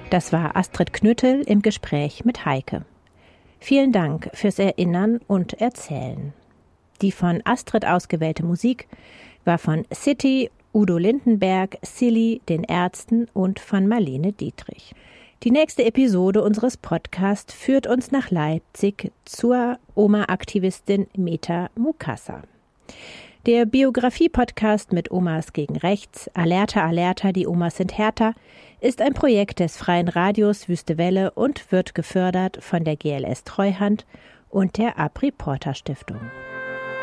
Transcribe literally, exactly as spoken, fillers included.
Das war Astrid Knüttel im Gespräch mit Heike. Vielen Dank fürs Erinnern und Erzählen. Die von Astrid ausgewählte Musik war von City, Udo Lindenberg, Silly, den Ärzten und von Marlene Dietrich. Die nächste Episode unseres Podcasts führt uns nach Leipzig zur Oma-Aktivistin Meta Mukasa. Der Biografie-Podcast mit Omas gegen Rechts, Alerta, Alerta, die Omas sind härter, ist ein Projekt des Freien Radios Wüste Welle und wird gefördert von der G L S Treuhand und der Apriporter Stiftung.